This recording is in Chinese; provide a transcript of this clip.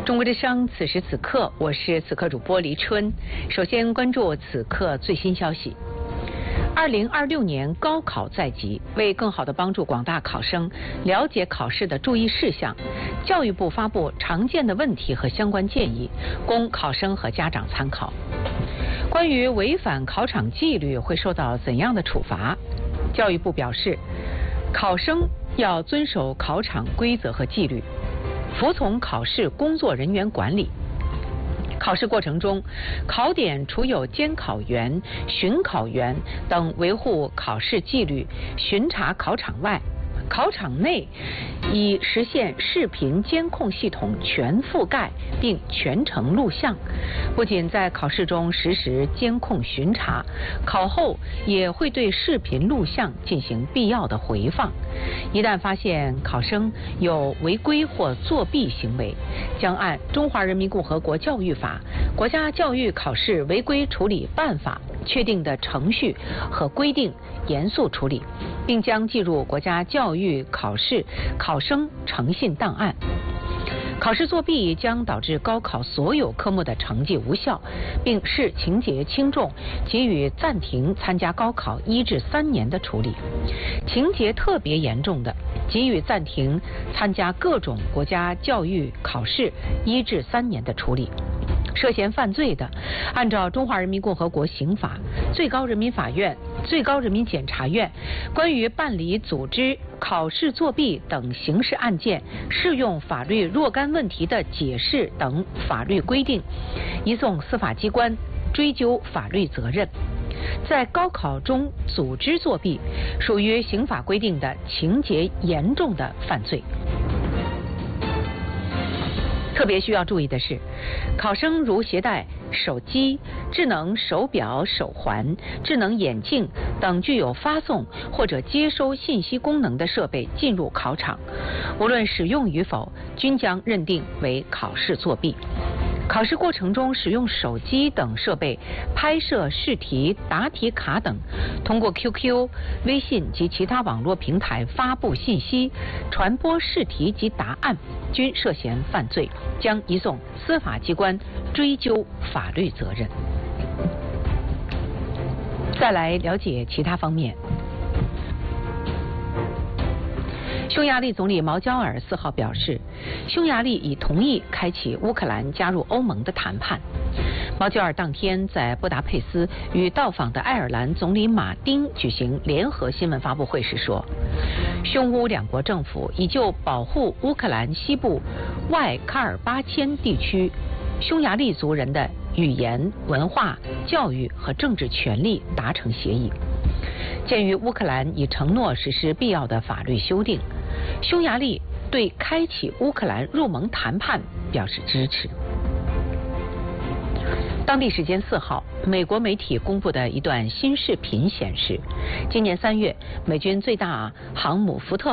中国之声，此时此刻，我是此刻主播黎春。首先关注此刻最新消息。2026年高考在即，为更好地帮助广大考生了解考试的注意事项，教育部发布常见的问题和相关建议，供考生和家长参考。关于违反考场纪律会受到怎样的处罚？教育部表示，考生要遵守考场规则和纪律，服从考试工作人员管理。考试过程中，考点除有监考员、巡考员等维护考试纪律、巡查考场外，考场内已实现视频监控系统全覆盖并全程录像，不仅在考试中实时监控巡查，考后也会对视频录像进行必要的回放。一旦发现考生有违规或作弊行为，将按《中华人民共和国教育法》《国家教育考试违规处理办法》确定的程序和规定严肃处理，并将记入国家教育考试考生诚信档案。考试作弊将导致高考所有科目的成绩无效，并视情节轻重给予暂停参加高考1至3年的处理；情节特别严重的，给予暂停参加各种国家教育考试1至3年的处理。涉嫌犯罪的，按照《中华人民共和国刑法》、最高人民法院、最高人民检察院关于办理组织考试作弊等刑事案件适用法律若干问题的解释等法律规定，移送司法机关追究法律责任。在高考中组织作弊，属于刑法规定的情节严重的犯罪。特别需要注意的是，考生如携带手机、智能手表、手环、智能眼镜等具有发送或者接收信息功能的设备进入考场，无论使用与否，均将认定为考试作弊。考试过程中使用手机等设备拍摄试题、答题卡等，通过 QQ、微信及其他网络平台发布信息、传播试题及答案，均涉嫌犯罪，将移送司法机关追究法律责任。再来了解其他方面。匈牙利总理毛焦尔4号表示，匈牙利已同意开启乌克兰加入欧盟的谈判。毛焦尔当天在布达佩斯与到访的爱尔兰总理马丁举行联合新闻发布会时说，匈乌两国政府已就保护乌克兰西部外喀尔巴阡地区匈牙利族人的语言、文化、教育和政治权利达成协议。鉴于乌克兰已承诺实施必要的法律修订，匈牙利对开启乌克兰入盟谈判表示支持。当地时间4号，美国媒体公布的一段新视频显示，今年3月，美军最大航母福特